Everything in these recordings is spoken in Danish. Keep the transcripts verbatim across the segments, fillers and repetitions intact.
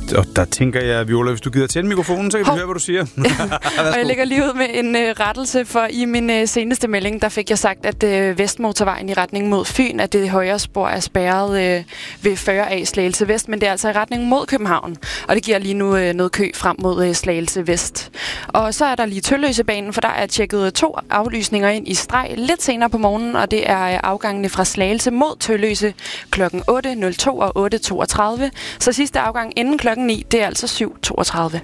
Og der tænker jeg, Viola, hvis du gider tænde mikrofonen, så kan vi høre, hvad du siger. Og jeg lægger lige ud med en øh, rettelse, for i min øh, seneste melding, der fik jeg sagt, at øh, Vestmotorvejen i retning mod Fyn, at det højre spor er spærret øh, ved fyrre A Slagelse Vest, men det er altså i retning mod København. Og det giver lige nu øh, noget kø frem mod øh, Slagelse Vest. Og så er der lige Tølløsebanen, for der er tjekket to aflysninger ind i streg lidt senere på morgenen, og det er øh, afgangene fra Slagelse mod Tølløse klokken otte nul to og otte toogtredive. Så sidste afgang inden klokken ni, det er altså syv toogtredive.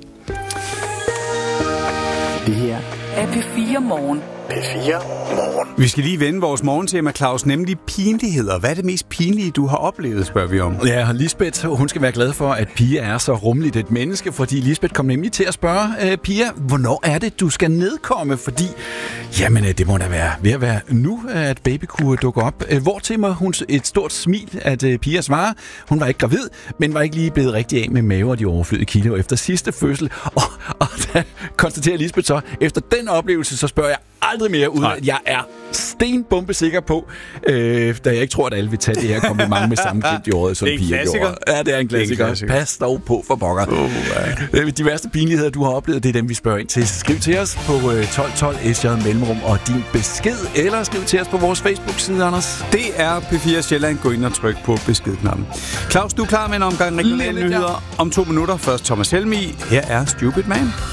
Det her er P fire Morgen. P fire Morgen. Vi skal lige vende vores morgentema, Claus, nemlig pinligheder. Hvad er det mest pinlige, du har oplevet, spørger vi om. Ja, Lisbeth, hun skal være glad for, at Pia er så rummeligt et menneske, fordi Lisbeth kom nemlig til at spørge øh, Pia, hvornår er det, du skal nedkomme? Fordi, jamen, det må da være ved at være nu, at baby kunne dukke op. Hvor til mig hun et stort smil, at øh, Pia svarer, hun var ikke gravid, men var ikke lige blevet rigtig af med mave og de overflødige kilo efter sidste fødsel. Og, og da konstaterer Lisbeth så, efter den oplevelse, så spørger jeg aldrig mere ud, at jeg er stenbombe sikker på, øh, da jeg ikke tror, at alle vil tage det her kompliment med samme glimt i året, som Pia gjorde. Ja, det er en klassiker. En klassiker. Pas dog på for pokker. Oh, ja. De værste pinligheder, du har oplevet, det er dem, vi spørger ind til. Skriv til os på tolv tolv S J Mellemrum og din besked, eller skriv til os på vores Facebook-side, Anders. Det er P fire Sjælland. Gå ind og tryk på beskedknappen. Claus, du er klar med en omgang regionale nyheder om to minutter. Først Thomas Helmi. Her er Stupid Man.